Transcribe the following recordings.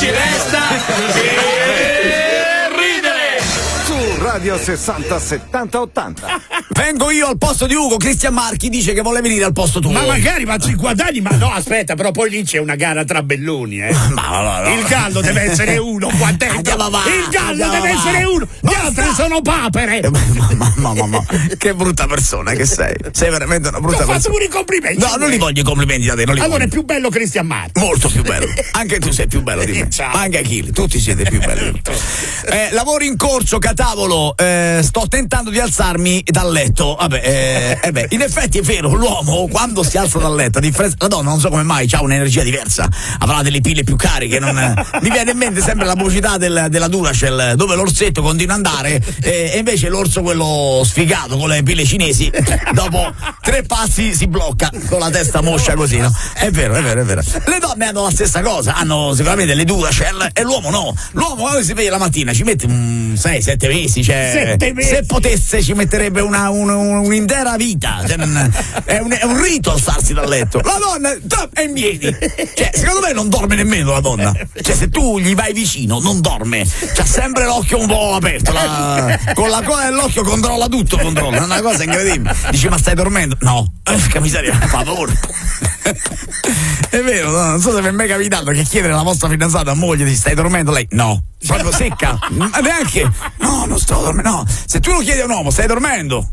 ci resta che ridere. Su Radio 60 70 80. Vengo io al posto di Ugo. Cristian Marchi dice che vuole venire al posto tuo. Ma magari, ma 50 anni, ma no, aspetta, però poi lì c'è una gara tra belloni, Ma no. Il gallo deve essere uno qua dentro. Andiamo avanti, Il gallo andiamo deve avanti. essere uno. Gli altri sono papere. Ma che brutta persona che sei. Sei veramente una brutta Ti ho fatto persona. pure i complimenti. No, non li voglio i complimenti da te. Allora è più bello Cristian Marchi. Molto più bello. Anche tu sei più bello di me. Ciao. Anche Achille, tutti siete più belli. Lavori in corso, Catavolo. Sto tentando di alzarmi dal letto. Vabbè, in effetti è vero, l'uomo quando si alza dal letto, a differenza, la donna non so come mai ha un'energia diversa, avrà delle pile più cariche. Mi viene in mente sempre la pubblicità della Duracell, dove l'orsetto continua ad andare e invece l'orso, quello sfigato con le pile cinesi, dopo 3 passi si blocca con la testa moscia così, no? È vero. Le donne hanno la stessa cosa, hanno sicuramente le Duracell e l'uomo no. L'uomo quando si sveglia la mattina ci mette 6-7 mesi, cioè 7 mesi. Se potesse ci metterebbe un'intera vita, cioè, è un rito alzarsi dal letto. La donna è in piedi, cioè secondo me non dorme nemmeno la donna, cioè se tu gli vai vicino non dorme, c'ha sempre l'occhio un po' aperto, con la coda dell'occhio controlla tutto, è una cosa incredibile. Dici ma stai dormendo? No, che miseria, fa favore. È vero, no? Non so se vi è mai capitato che chiedere alla vostra fidanzata, moglie, ti stai dormendo? Lei no, proprio secca, ma neanche no, non sto dormendo, no. Se tu lo chiedi a un uomo, stai dormendo?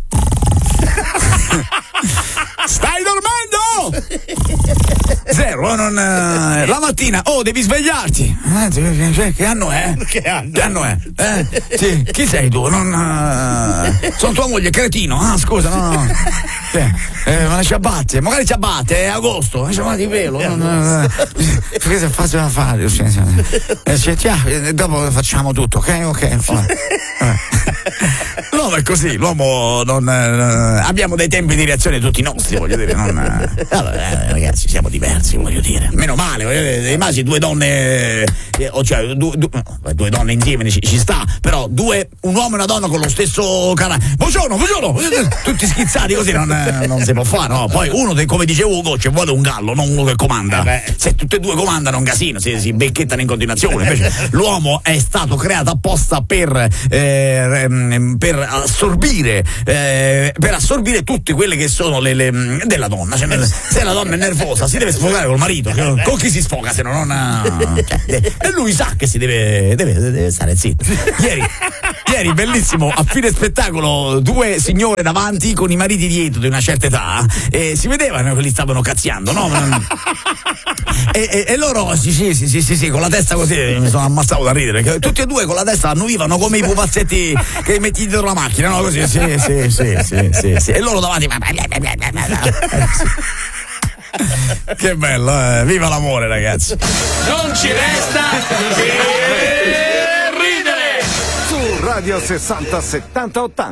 Stai dormendo? Zero, la mattina, devi svegliarti. Che anno è? Che anno è? Sì, chi sei tu? Sono tua moglie, cretino. Ah, scusa, no. Ma le ciabatte, magari ciabatte, è agosto, le ciabatte di pelo. Perché se faccio da fare? Dopo facciamo tutto, ok? L'uomo è così, l'uomo non. Abbiamo dei tempi di reazione tutti nostri, voglio dire. Allora, ragazzi, siamo diversi, voglio dire. Meno male, voglio dire, immagini 2 donne, cioè due donne insieme ci sta, però un uomo e una donna con lo stesso carattere. Buongiorno, tutti schizzati così non si può fare, no? Poi uno, come dice Ugo, ci vuole un gallo, non uno che comanda. Se tutte e due comandano è un casino, si becchettano in continuazione. Invece l'uomo è stato creato apposta per assorbire tutte quelle che sono le della donna. Cioè, se la donna è nervosa si deve sfogare col marito, con chi si sfoga se non e lui sa che si deve stare zitto. Ieri bellissimo, a fine spettacolo 2 signore davanti con i mariti dietro di una certa età e si vedevano che li stavano cazziando, no? E loro sì, con la testa così mi sono ammazzato da ridere, che tutti e 2 con la testa annuvivano come i pupazzetti che metti dietro la macchina, no? Così, sì. E loro davanti. Che bello, viva l'amore, ragazzi. Non ci resta che ridere. Su Radio 60 70 80.